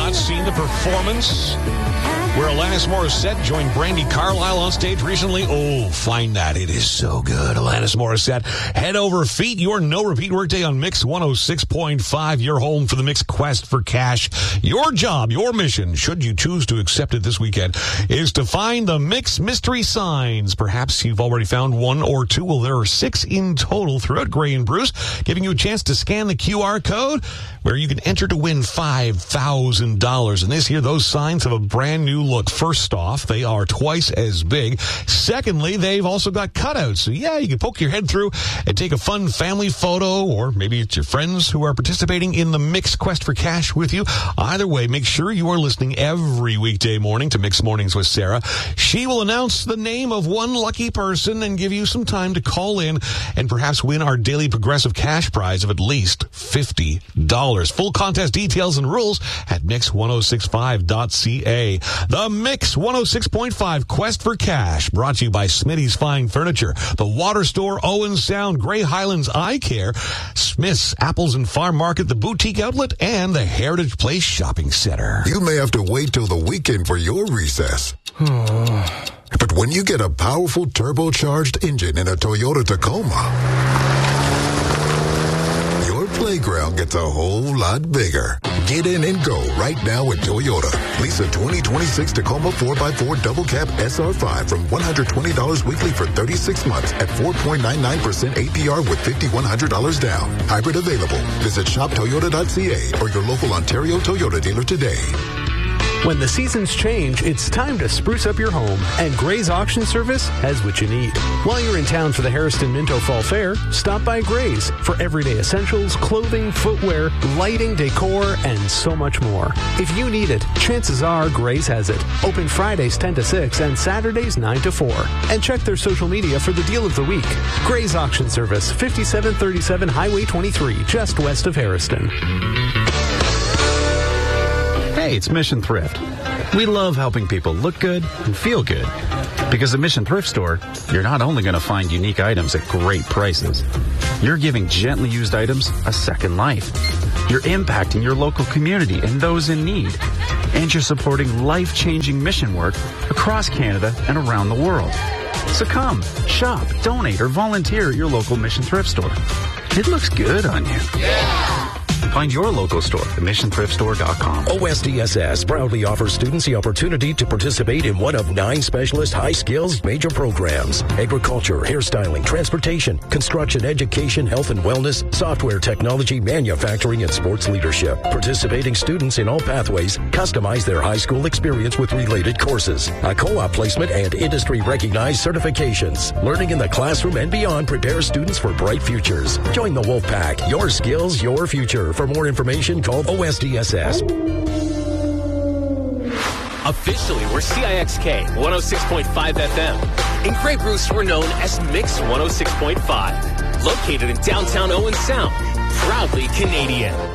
not seen the performance where Alanis Morissette joined Brandi Carlile on stage recently? Oh, find that. It is so good. Alanis Morissette. Head over feet. Your no-repeat workday on Mix 106.5. Your home for the Mix quest for cash. Your job, your mission, should you choose to accept it this weekend, is to find the Mix mystery signs. Perhaps you've already found one or two. Well, there are 6 in total throughout Gray and Bruce, giving you a chance to scan the QR code where you can enter to win $5,000. And this year, those signs have a brand new look. First off, they are twice as big. Secondly, they've also got cutouts. So yeah, you can poke your head through and take a fun family photo, or maybe it's your friends who are participating in the Mix Quest for Cash with you. Either way, make sure you are listening every weekday morning to Mix Mornings with Sarah. She will announce the name of one lucky person and give you some time to call in and perhaps win our daily progressive cash prize of at least $50. Full contest details and rules at mix1065.ca. The Mix 106.5 Quest for Cash, brought to you by Smitty's Fine Furniture, the Water Store, Owen Sound, Grey Highlands Eye Care, Smith's Apples and Farm Market, the Boutique Outlet, and the Heritage Place Shopping Center. You may have to wait till the weekend for your recess. But when you get a powerful turbocharged engine in a Toyota Tacoma, playground gets a whole lot bigger. Get in and go right now at Toyota. Lease a 2026 Tacoma 4x4 Double Cab SR5 from $120 weekly for 36 months at 4.99% APR with $5,100 down. Hybrid available. Visit shoptoyota.ca or your local Ontario Toyota dealer today. When the seasons change, it's time to spruce up your home, and Gray's Auction Service has what you need. While you're in town for the Harrison Minto Fall Fair, stop by Gray's for everyday essentials, clothing, footwear, lighting, decor, and so much more. If you need it, chances are Gray's has it. Open Fridays 10 to 6 and Saturdays 9 to 4. And check their social media for the deal of the week. Gray's Auction Service, 5737 Highway 23, just west of Harrison. Hey, it's Mission Thrift. We love helping people look good and feel good. Because at Mission Thrift Store, you're not only going to find unique items at great prices, you're giving gently used items a second life. You're impacting your local community and those in need. And you're supporting life-changing mission work across Canada and around the world. So come, shop, donate, or volunteer at your local Mission Thrift Store. It looks good on you. Yeah! Find your local store at missionthriftstore.com. OSDSS proudly offers students the opportunity to participate in one of 9 specialist high-skills major programs: agriculture, hairstyling, transportation, construction, education, health and wellness, software technology, manufacturing, and sports leadership. Participating students in all pathways customize their high school experience with related courses, a co-op placement, and industry-recognized certifications. Learning in the classroom and beyond prepares students for bright futures. Join the Wolfpack. Your skills, your future. For more information, call OSDSS. Officially, we're CIXK 106.5 FM. In Grey Bruce, we're known as Mix 106.5. Located in downtown Owen Sound. Proudly Canadian.